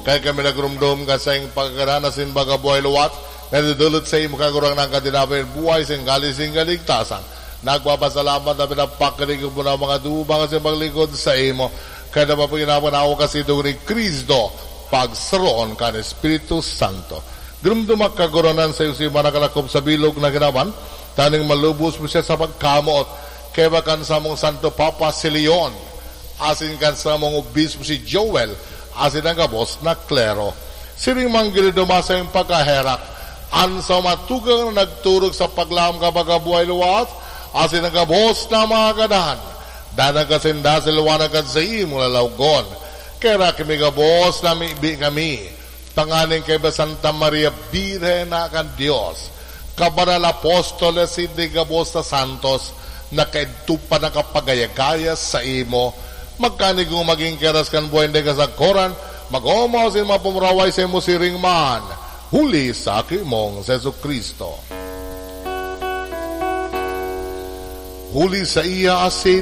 Kaya kami nagrumdum ka sa iyong pagkakanasin baga buhay luwat, nadudulot sa iyong makagurang ng katinapin buhay sa iyong kaligtasan. Nagpapasalamat na pinapakinig mo na mga dubang kasi maglingkod sa imo. Kaya naman po ginapanaw kasi doon ni Kristo pagsaroon ka ni Espiritu Santo. Grumdumak kaguranan sa iyong si manakalakop sa bilog na ginawan, taning malubos mo siya sa pagkamot, kaya bakan sa mong Santo Papa si Leon, asin kan sa mong obispo si Joel, asin ang kabos na klero. Siring manggili dumasa yung pagkaherak, ansa matugang nagturog sa paglaam kapag buhay luwat, asin ang kabos na mga kadahan, danang kasinda sa luwanagan sa imo lalawgon, kaya kami kabos na kami, tanganing kay Santa Maria Birhen na kan Diyos, kabanal apostoles hindi kabos sa santos, na kaidtupa na kapagayagaya sa imo, magkanig kung maging keras kan buhay hindi kasagkoran, mag-omaw sin mapumraway sa imo siring man, huli sa akimong sa Jesu Kristo. Huli sa iya asin,